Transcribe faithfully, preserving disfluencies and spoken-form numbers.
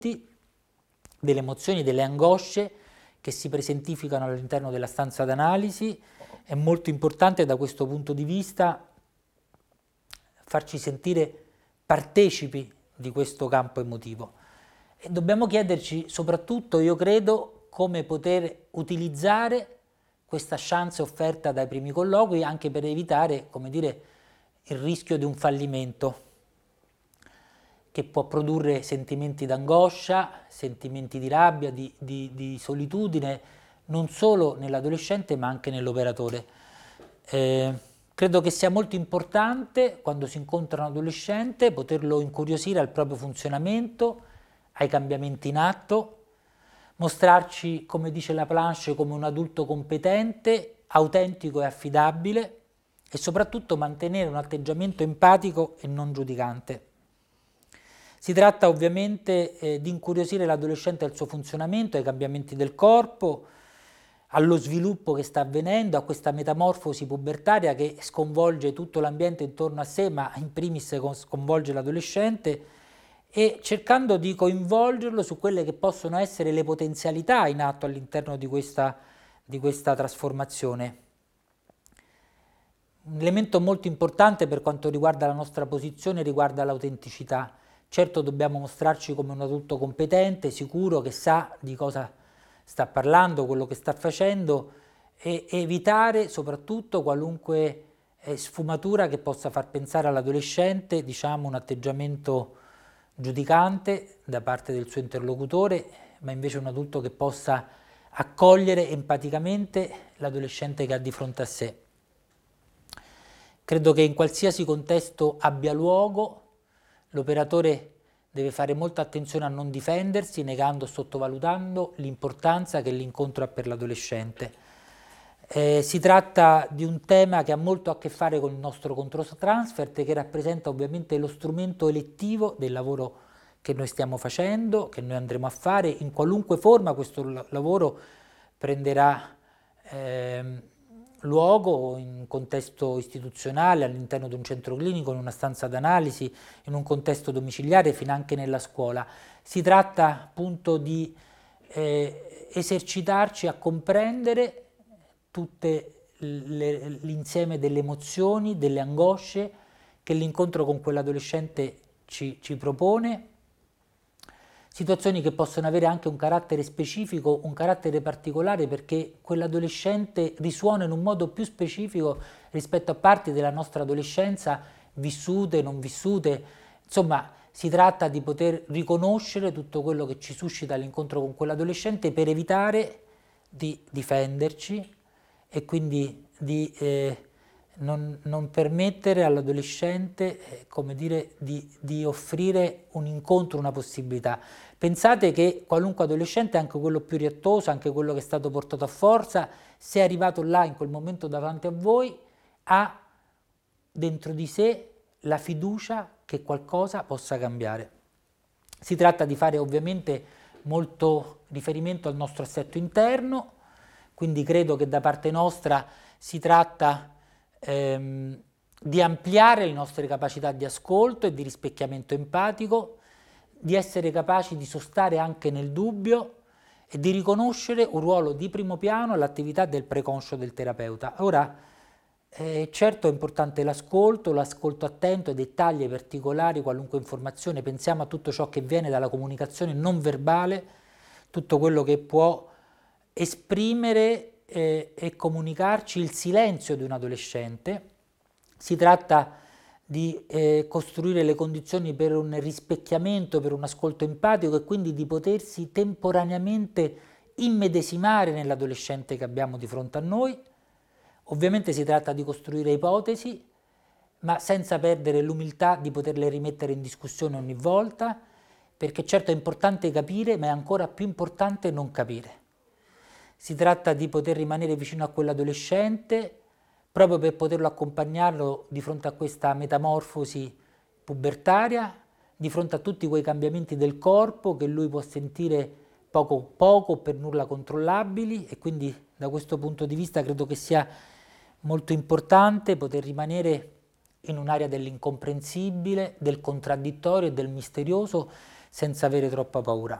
delle emozioni, delle angosce che si presentificano all'interno della stanza d'analisi. È molto importante da questo punto di vista farci sentire partecipi di questo campo emotivo. E dobbiamo chiederci soprattutto, io credo, come poter utilizzare questa chance offerta dai primi colloqui anche per evitare, come dire, il rischio di un fallimento che può produrre sentimenti d'angoscia, sentimenti di rabbia, di, di, di solitudine, non solo nell'adolescente ma anche nell'operatore. Eh, credo che sia molto importante, quando si incontra un adolescente, poterlo incuriosire al proprio funzionamento, ai cambiamenti in atto, mostrarci, come dice la Planche, come un adulto competente, autentico e affidabile, e soprattutto mantenere un atteggiamento empatico e non giudicante. Si tratta ovviamente eh, di incuriosire l'adolescente al suo funzionamento, ai cambiamenti del corpo, allo sviluppo che sta avvenendo, a questa metamorfosi pubertaria che sconvolge tutto l'ambiente intorno a sé, ma in primis sconvolge l'adolescente, e cercando di coinvolgerlo su quelle che possono essere le potenzialità in atto all'interno di questa, di questa trasformazione. Un elemento molto importante per quanto riguarda la nostra posizione riguarda l'autenticità. Certo dobbiamo mostrarci come un adulto competente, sicuro, che sa di cosa sta parlando, quello che sta facendo, e evitare soprattutto qualunque eh, sfumatura che possa far pensare all'adolescente, diciamo, un atteggiamento giudicante da parte del suo interlocutore, ma invece un adulto che possa accogliere empaticamente l'adolescente che ha di fronte a sé. Credo che in qualsiasi contesto abbia luogo, l'operatore deve fare molta attenzione a non difendersi, negando o sottovalutando l'importanza che l'incontro ha per l'adolescente. Eh, si tratta di un tema che ha molto a che fare con il nostro control transfert, che rappresenta ovviamente lo strumento elettivo del lavoro che noi stiamo facendo, che noi andremo a fare. In qualunque forma questo lavoro prenderà eh, luogo, in un contesto istituzionale, all'interno di un centro clinico, in una stanza d'analisi, in un contesto domiciliare, fino anche nella scuola. Si tratta appunto di eh, esercitarci a comprendere tutte l'insieme delle emozioni, delle angosce che l'incontro con quell'adolescente ci, ci propone, situazioni che possono avere anche un carattere specifico, un carattere particolare, perché quell'adolescente risuona in un modo più specifico rispetto a parti della nostra adolescenza, vissute, non vissute. Insomma, si tratta di poter riconoscere tutto quello che ci suscita l'incontro con quell'adolescente per evitare di difenderci e quindi di eh, non, non permettere all'adolescente, eh, come dire, di, di offrire un incontro, una possibilità. Pensate che qualunque adolescente, anche quello più riottoso, anche quello che è stato portato a forza, se è arrivato là in quel momento davanti a voi, ha dentro di sé la fiducia che qualcosa possa cambiare. Si tratta di fare ovviamente molto riferimento al nostro assetto interno, quindi credo che da parte nostra si tratta ehm, di ampliare le nostre capacità di ascolto e di rispecchiamento empatico, di essere capaci di sostare anche nel dubbio e di riconoscere un ruolo di primo piano all'attività del preconscio del terapeuta. Ora, eh, certo è importante l'ascolto, l'ascolto attento ai dettagli, ai particolari, qualunque informazione. Pensiamo a tutto ciò che viene dalla comunicazione non verbale, tutto quello che può esprimere eh, e comunicarci il silenzio di un adolescente. Si tratta di eh, costruire le condizioni per un rispecchiamento, per un ascolto empatico e quindi di potersi temporaneamente immedesimare nell'adolescente che abbiamo di fronte a noi. Ovviamente si tratta di costruire ipotesi, ma senza perdere l'umiltà di poterle rimettere in discussione ogni volta, perché certo è importante capire, ma è ancora più importante non capire. Si tratta di poter rimanere vicino a quell'adolescente proprio per poterlo accompagnarlo di fronte a questa metamorfosi pubertaria, di fronte a tutti quei cambiamenti del corpo che lui può sentire poco poco per nulla controllabili, e quindi da questo punto di vista credo che sia molto importante poter rimanere in un'area dell'incomprensibile, del contraddittorio e del misterioso, senza avere troppa paura.